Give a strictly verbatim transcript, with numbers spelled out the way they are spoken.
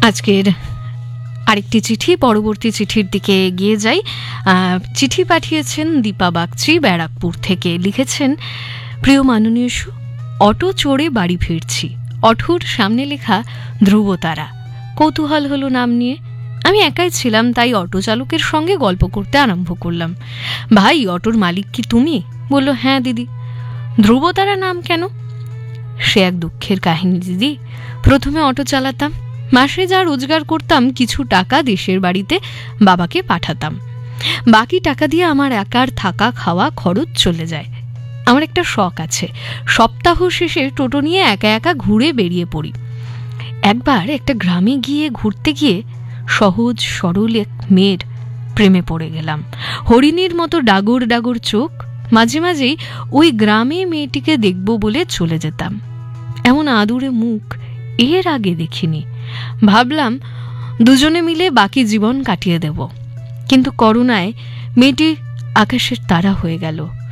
আজকের আরেকটি চিঠি, পরবর্তী চিঠির দিকে এগিয়ে যাই। চিঠি পাঠিয়েছেন দীপা বাগচি ব্যারাকপুর থেকে। লিখেছেন, প্রিয় মাননীয় সু, অটো চড়ে বাড়ি ফিরছি। অটোর সামনে লেখা ধ্রুবতারা। কৌতূহল হলো নাম নিয়ে। আমি একাই ছিলাম, তাই অটো চালকের সঙ্গে গল্প করতে আরম্ভ করলাম। ভাই, অটোর মালিক কি তুমি? বলল, হ্যাঁ দিদি। ধ্রুবতারা নাম কেন? সে এক দুঃখের কাহিনী দিদি। প্রথমে অটো চালাতাম, মাসে যা রোজগার করতাম কিছু টাকা দেশের বাড়িতে বাবাকে পাঠাতাম। বাকি টাকা দিয়ে আমার একার থাকা খাওয়া খরচ চলে যায়। আমার একটা শখ আছে, সপ্তাহ শেষে টোটো নিয়ে একা একা ঘুরে বেরিয়ে পড়ি। একবার একটা গ্রামে গিয়ে ঘুরতে গিয়ে সহজ সরল এক মেয়ের প্রেমে পড়ে গেলাম। হরিণীর মতো ডাগর ডাগর চোখ। মাঝে মাঝেই ওই গ্রামে মেয়েটিকে দেখব বলে চলে যেতাম। এমন আদুরে মুখ এর আগে দেখিনি। ভাবলাম দুজনে মিলে বাকি জীবন কাটিয়ে দেব, কিন্তু করুণায় মেয়েটি আকাশের তারা হয়ে গেল।